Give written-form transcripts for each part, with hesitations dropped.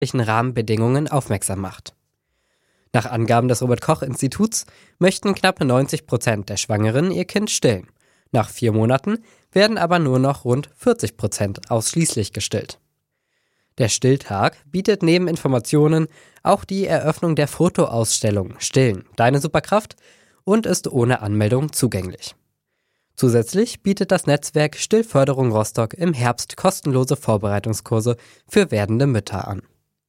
Rahmenbedingungen aufmerksam macht. Nach Angaben des Robert-Koch-Instituts möchten knapp 90% der Schwangeren ihr Kind stillen. Nach 4 Monaten werden aber nur noch rund 40% ausschließlich gestillt. Der Stilltag bietet neben Informationen auch die Eröffnung der Fotoausstellung Stillen, deine Superkraft und ist ohne Anmeldung zugänglich. Zusätzlich bietet das Netzwerk Stillförderung Rostock im Herbst kostenlose Vorbereitungskurse für werdende Mütter an.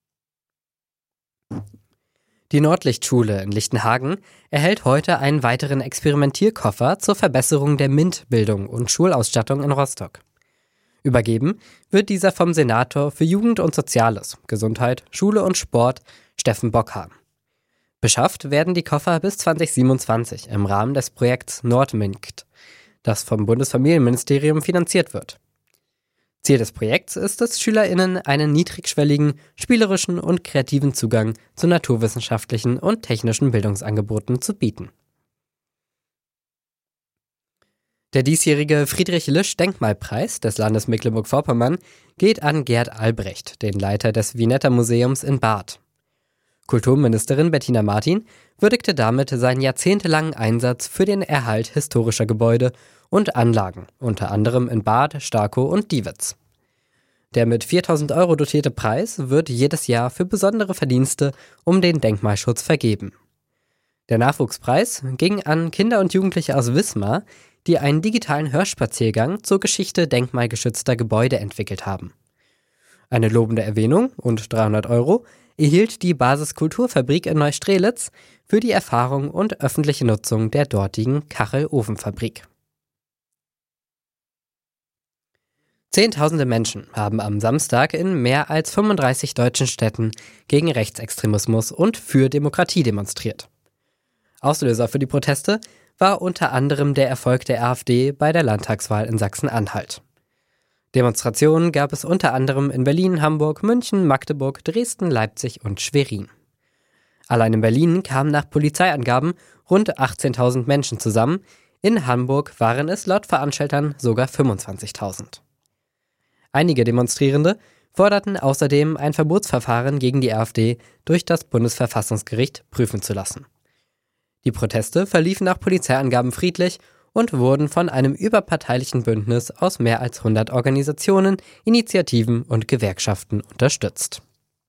Die Nordlichtschule in Lichtenhagen erhält heute einen weiteren Experimentierkoffer zur Verbesserung der MINT-Bildung und Schulausstattung in Rostock. Übergeben wird dieser vom Senator für Jugend und Soziales, Gesundheit, Schule und Sport, Steffen Bockhahn. Beschafft werden die Koffer bis 2027 im Rahmen des Projekts Nordminkt, das vom Bundesfamilienministerium finanziert wird. Ziel des Projekts ist es, SchülerInnen einen niedrigschwelligen, spielerischen und kreativen Zugang zu naturwissenschaftlichen und technischen Bildungsangeboten zu bieten. Der diesjährige Friedrich-Lisch-Denkmalpreis des Landes Mecklenburg-Vorpommern geht an Gerd Albrecht, den Leiter des Vinetta-Museums in Barth. Kulturministerin Bettina Martin würdigte damit seinen jahrzehntelangen Einsatz für den Erhalt historischer Gebäude und Anlagen, unter anderem in Barth, Starkow und Diewitz. Der mit 4.000 € dotierte Preis wird jedes Jahr für besondere Verdienste um den Denkmalschutz vergeben. Der Nachwuchspreis ging an Kinder und Jugendliche aus Wismar, die einen digitalen Hörspaziergang zur Geschichte denkmalgeschützter Gebäude entwickelt haben. Eine lobende Erwähnung und 300 € erhielt die Basiskulturfabrik in Neustrelitz für die Erfahrung und öffentliche Nutzung der dortigen Kachelofenfabrik. Zehntausende Menschen haben am Samstag in mehr als 35 deutschen Städten gegen Rechtsextremismus und für Demokratie demonstriert. Auslöser für die Proteste war unter anderem der Erfolg der AfD bei der Landtagswahl in Sachsen-Anhalt. Demonstrationen gab es unter anderem in Berlin, Hamburg, München, Magdeburg, Dresden, Leipzig und Schwerin. Allein in Berlin kamen nach Polizeiangaben rund 18.000 Menschen zusammen, in Hamburg waren es laut Veranstaltern sogar 25.000. Einige Demonstrierende forderten außerdem ein Verbotsverfahren gegen die AfD durch das Bundesverfassungsgericht prüfen zu lassen. Die Proteste verliefen nach Polizeiangaben friedlich und wurden von einem überparteilichen Bündnis aus mehr als 100 Organisationen, Initiativen und Gewerkschaften unterstützt.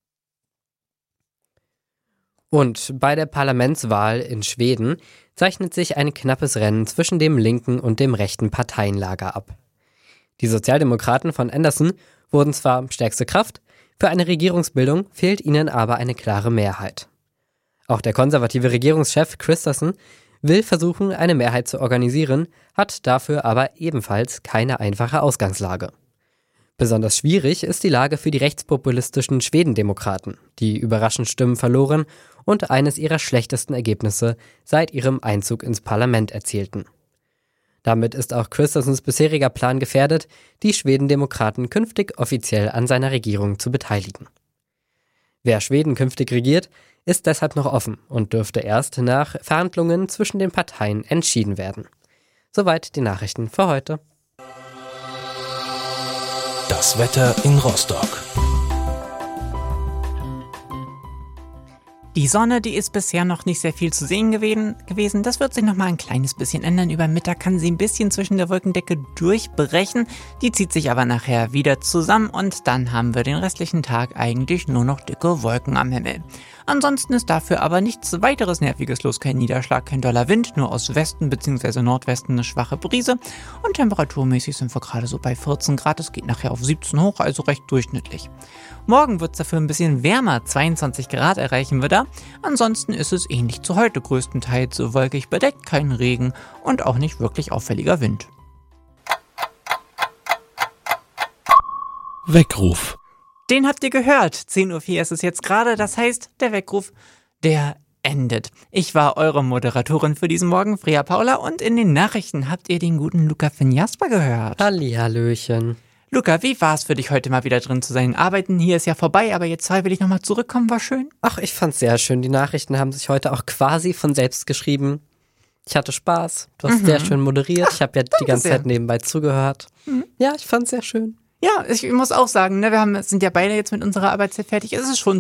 Und bei der Parlamentswahl in Schweden zeichnet sich ein knappes Rennen zwischen dem linken und dem rechten Parteienlager ab. Die Sozialdemokraten von Anderson wurden zwar stärkste Kraft, für eine Regierungsbildung fehlt ihnen aber eine klare Mehrheit. Auch der konservative Regierungschef Kristersson will versuchen, eine Mehrheit zu organisieren, hat dafür aber ebenfalls keine einfache Ausgangslage. Besonders schwierig ist die Lage für die rechtspopulistischen Schwedendemokraten, die überraschend Stimmen verloren und eines ihrer schlechtesten Ergebnisse seit ihrem Einzug ins Parlament erzielten. Damit ist auch Kristerssons bisheriger Plan gefährdet, die Schwedendemokraten künftig offiziell an seiner Regierung zu beteiligen. Wer Schweden künftig regiert, ist deshalb noch offen und dürfte erst nach Verhandlungen zwischen den Parteien entschieden werden. Soweit die Nachrichten für heute. Das Wetter in Rostock. Die Sonne, die ist bisher noch nicht sehr viel zu sehen gewesen. Das wird sich noch mal ein kleines bisschen ändern. Über Mittag kann sie ein bisschen zwischen der Wolkendecke durchbrechen. Die zieht sich aber nachher wieder zusammen und dann haben wir den restlichen Tag eigentlich nur noch dicke Wolken am Himmel. Ansonsten ist dafür aber nichts weiteres Nerviges los. Kein Niederschlag, kein doller Wind, nur aus Westen bzw. Nordwesten eine schwache Brise. Und temperaturmäßig sind wir gerade so bei 14 Grad. Es geht nachher auf 17 hoch, also recht durchschnittlich. Morgen wird es dafür ein bisschen wärmer, 22 Grad erreichen wir da. Ansonsten ist es ähnlich zu heute, größtenteils wolkig bedeckt, kein Regen und auch nicht wirklich auffälliger Wind. Weckruf. Den habt ihr gehört. 10:04 Uhr ist es jetzt gerade. Das heißt, der Weckruf, der endet. Ich war eure Moderatorin für diesen Morgen, Freya Paula, und in den Nachrichten habt ihr den guten Luca Finjasper gehört. Hallihallöchen. Luca, wie war es für dich, heute mal wieder drin zu sein? Arbeiten hier ist ja vorbei, aber jetzt will ich nochmal zurückkommen, war schön? Ach, ich fand's sehr schön. Die Nachrichten haben sich heute auch quasi von selbst geschrieben. Ich hatte Spaß. Du hast sehr schön moderiert. Ich habe ja die ganze Zeit nebenbei zugehört. Ja, ich fand's sehr schön. Ja, ich muss auch sagen, ne, sind ja beide jetzt mit unserer Arbeitszeit fertig. Es ist schon